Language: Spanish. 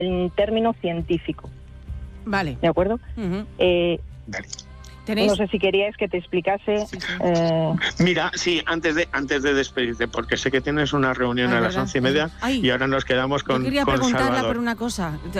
en término científico. Vale. ¿De acuerdo? Uh-huh. Dale. ¿Tenéis? No sé si queríais que te explicase. Sí. Mira, sí, antes de despedirte, porque sé que tienes una reunión a las ¿verdad? 11:30 y ahora nos quedamos con Yo quería preguntarla Salvador. por una cosa.